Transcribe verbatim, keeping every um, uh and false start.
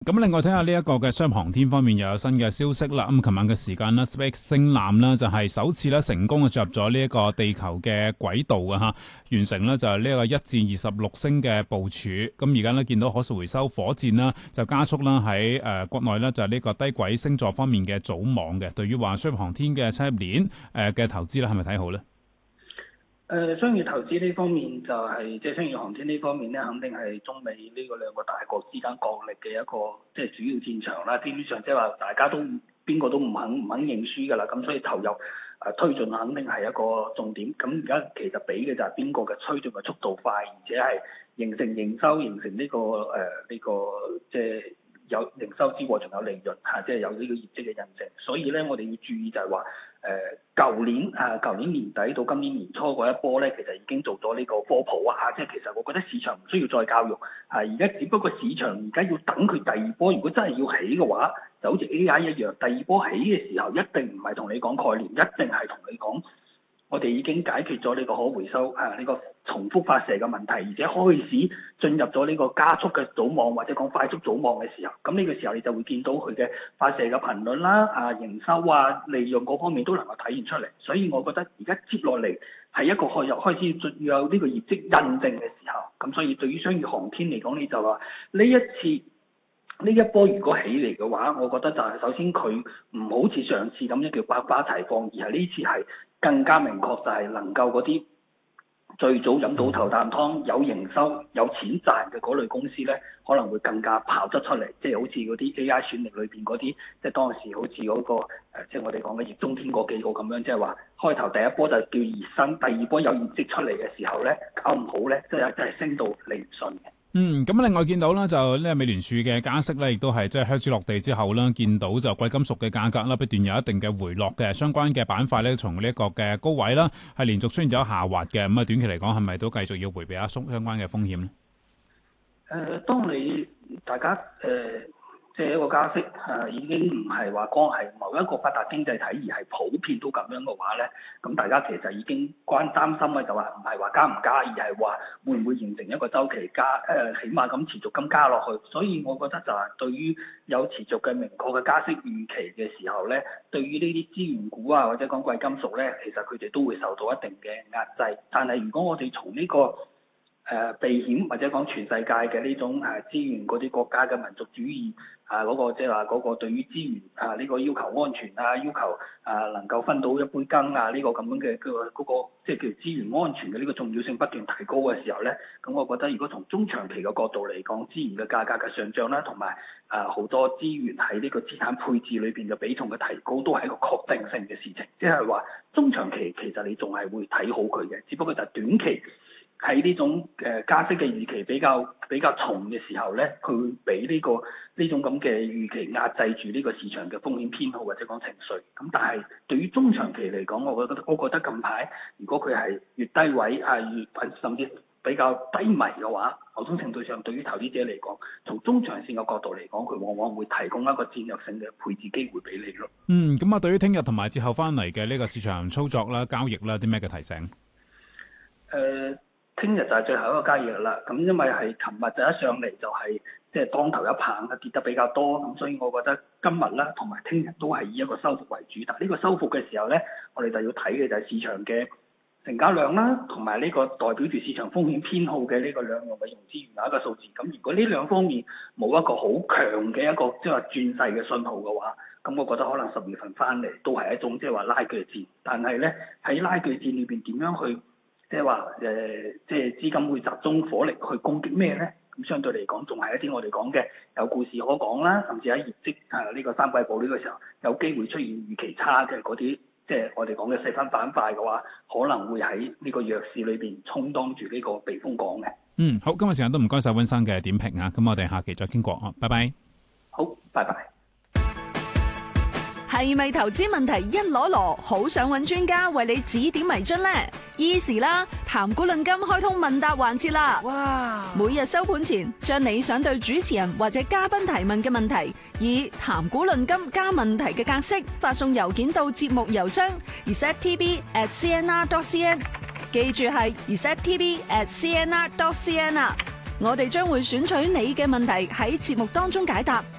咁另外睇下呢一個嘅商業航天方面又有新嘅消息啦。咁琴晚嘅時間啦 ，SpaceX 星艦啦就係首次咧成功嘅進入咗呢一個地球嘅軌道啊吓，完成咧就係呢一個一至二十六星嘅部署。咁而家咧見到可回收火箭啦，就加速啦喺誒國內咧就係呢個低軌星座方面嘅組網嘅。對於話商業航天嘅產業鏈誒嘅投資咧，係咪睇好咧？ 誒、呃、商業投資呢方面就係、是、即係商業航天呢方面咧，肯定係中美呢個兩個大國之間角力嘅一個即係主要戰場啦。基本上即係話大家都邊個都唔肯唔肯認輸㗎啦，咁所以投入誒、呃、推進肯定係一個重點。咁而家其實比嘅就係邊個嘅推進嘅速度快，而且係形成營收，形成呢、這個誒呢、呃這個即係有營收之外仲有利潤嚇、啊，即係有呢個業績嘅印證。所以咧，我哋要注意就係話。誒舊年啊，舊年年底到今年年初嗰一波咧，其實已經做咗呢個科普啊，即係其實我覺得市場唔需要再教育，係而家只不過市場而家要等佢第二波，如果真係要起嘅話，就好似 A I 一樣，第二波起嘅時候一定唔係同你講概念，一定係同你講。我哋已經解決咗呢個可回收啊，呢個重複發射嘅問題，而且開始進入咗呢個加速嘅組網或者講快速組網嘅時候，咁呢個時候你就會見到佢嘅發射嘅頻率啦、啊營收啊、利潤嗰方面都能夠體現出嚟。所以我覺得而家接落嚟係一個開入開始要有呢個業績印證嘅時候，咁所以對於商業航天嚟講，你就話呢一次。呢一波如果起嚟嘅話，我覺得就係首先佢唔好似上次咁樣叫百花齊放，而係呢次係更加明確，就係能夠嗰啲最早飲到頭啖湯、有營收、有錢賺嘅嗰類公司咧，可能會更加跑得出嚟。即係好似嗰啲 A I 選力裏邊嗰啲，即係當時好似嗰、那個、呃、即係我哋講嘅易中天嗰幾個咁樣，即係話開頭第一波就叫熱身，第二波有業績出嚟嘅時候咧，搞唔好咧，即係真係升到你唔信嘅。 嗯，咁另外見到啦，就呢個美聯儲嘅加息咧，亦都係即係靴子落地之後啦，見到就貴金屬嘅價格啦，不斷有一定嘅回落嘅，相關嘅板塊咧，從呢一個嘅高位啦，係連續出現咗下滑嘅，咁啊短期嚟講係咪都繼續要迴避下相關嘅風險咧？誒、 呃，當你大家誒。呃即係一個加息啊，已經唔係話光係某一個發達經濟體，而係普遍都咁樣嘅話咧，咁大家其實已經關擔心嘅就話唔係話加唔加，而係話會唔會形成一個週期加誒、呃，起碼咁持續咁加落去。所以我覺得就係對於有持續嘅明確嘅加息預期嘅時候咧，對於呢啲資源股啊或者講貴金屬咧，其實佢哋都會受到一定嘅壓制。但係如果我哋從呢、這個誒、呃、避險或者講全世界嘅呢種誒、啊、資源嗰啲國家嘅民族主義啊，嗰、那個即係話嗰個對於資源啊呢、這個要求安全啊，要求啊能夠分到一杯羹啊呢、這個咁樣嘅嗰、那個即係叫資源安全嘅呢個重要性不斷提高嘅時候咧，咁我覺得如果從中長期嘅角度嚟講，資源嘅價格嘅上漲啦，同埋啊好多資源喺呢個資產配置裏邊嘅比重嘅提高，都係一個確定性嘅事情。即係話中長期其實你仲係會睇好佢嘅，只不過就係短期。喺呢種誒加息嘅預期比較比較重嘅時候咧，佢會俾呢個呢種咁嘅預期壓制住呢個市場嘅風險偏好或者講情緒。咁但係對於中長期嚟講，我覺得我覺得近排如果佢係越低位啊越甚至比較低迷嘅話，某種程度上對於投資者嚟講，從中長線嘅角度嚟講，佢往往會提供一個戰略性嘅配置機會俾你咯。 嗯，咁啊，對於聽日同埋之後翻嚟嘅呢個市場操作啦、交易啦，啲咩嘅提醒？誒、 呃。聽日就係最後一個交易日啦，咁因為係琴日就一上嚟就係即係當頭一棒，跌得比較多，咁所以我覺得今日啦同埋聽日都係以一個收復為主。但係呢個收復嘅時候咧，我哋就要睇嘅就係市場嘅成交量啦，同埋呢個代表住市場風險偏好嘅呢個兩樣嘅融資餘額嘅數字。咁如果呢兩方面冇一個好強嘅一個即係話轉勢嘅信號嘅話，咁我覺得可能十月份翻嚟都係一種即係話拉鋸戰。但係咧喺拉鋸戰裏邊點樣去？即係話誒，即係資金會集中火力去攻擊咩咧？咁相對嚟講，仲係一啲我哋講嘅有故事可講啦，甚至喺業績啊呢個三季報呢個時候，有機會出現預期差嘅嗰啲，即係我哋講嘅細分板塊嘅話，可能會喺呢個弱市裏邊充當住呢個避風港嘅。 嗯，好，今日時間都唔該晒溫生嘅點評啊，咁我哋下期再傾過啊，拜拜。 好，拜拜。 係咪投資問題一籮籮，好想揾專家為你指點迷津呢？ Easy 啦，談股論金開通問答環節啦！哇！每日收盤前，將你想對主持人或者嘉賓提問嘅問題，以談股論金加問題嘅格式發送郵件到節目郵箱 r s e t t v at c n r dot c n， 記住係 r s e t t v at c n r dot c n 啊！ 我哋將會選取你嘅問題喺節目當中解答，